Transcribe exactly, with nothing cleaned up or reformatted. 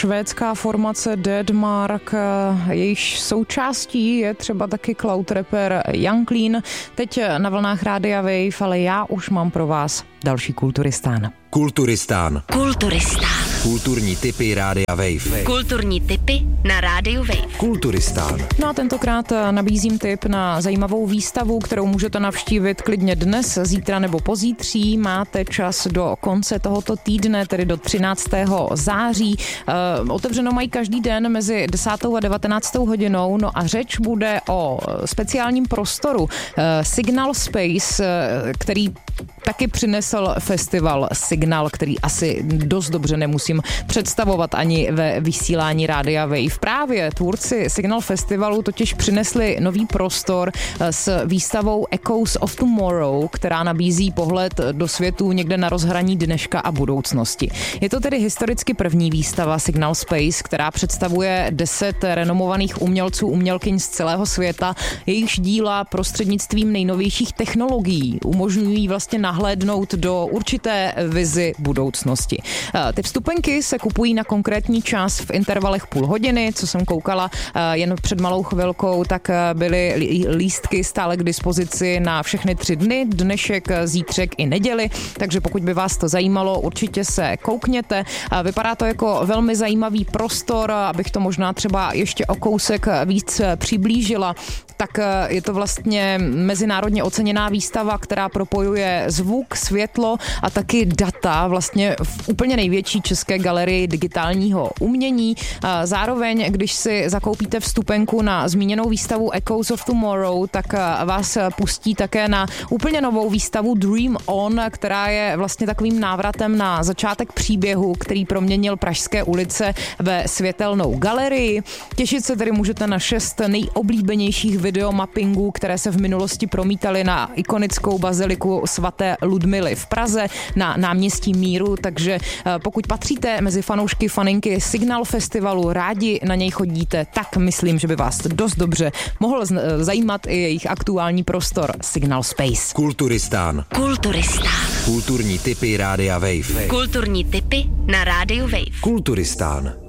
švédská formace Deadmark, jejíž součástí je třeba taky cloud rapper Young Lean. Teď na vlnách Rádia Wave, ale já už mám pro vás další Kulturistán. Kulturistán. Kulturistán. Kulturní tipy Rádia Wave. Kulturní tipy na Rádiu Wave. Kulturistán. No a tentokrát nabízím tip na zajímavou výstavu, kterou můžete navštívit klidně dnes, zítra nebo pozítří. Máte čas do konce tohoto týdne, tedy do třináctého září. E, otevřeno mají každý den mezi desátou a devatenáctou hodinou, no a řeč bude o speciálním prostoru e, Signal Space, e, který taky přinesl festival Signal, který asi dost dobře nemusím představovat ani ve vysílání Rádia Wave. Právě tvůrci Signal Festivalu totiž přinesli nový prostor s výstavou Echoes of Tomorrow, která nabízí pohled do světu někde na rozhraní dneška a budoucnosti. Je to tedy historicky první výstava Signal Space, která představuje deset renomovaných umělců, umělkyň z celého světa, jejichž díla prostřednictvím nejnovějších technologií umožňují vlastně nahlédnout do určité vizi budoucnosti. Ty vstupenky se kupují na konkrétní čas v intervalech půl hodiny, co jsem koukala jen před malou chvilkou, tak byly lístky stále k dispozici na všechny tři dny, dnešek, zítřek i neděli, takže pokud by vás to zajímalo, určitě se koukněte. Vypadá to jako velmi zajímavý prostor, abych to možná třeba ještě o kousek víc přiblížila, tak je to vlastně mezinárodně oceněná výstava, která propojuje zvuk, světlo a taky data vlastně v úplně největší české galerii digitálního umění. Zároveň, když si zakoupíte vstupenku na zmíněnou výstavu Echoes of Tomorrow, tak vás pustí také na úplně novou výstavu Dream On, která je vlastně takovým návratem na začátek příběhu, který proměnil pražské ulice ve světelnou galerii. Těšit se tedy můžete na šest nejoblíbenějších videomappingů, které se v minulosti promítaly na ikonickou baziliku svaté Ludmily v Praze na náměstí Míru, takže pokud patříte mezi fanoušky faninky Signal Festivalu, rádi na něj chodíte, tak myslím, že by vás dost dobře mohl zajímat i jejich aktuální prostor Signal Space. Kulturistán. Kulturistán. Kulturní tipy Rádia Wave. Kulturní tipy na Rádiu Wave. Kulturistán.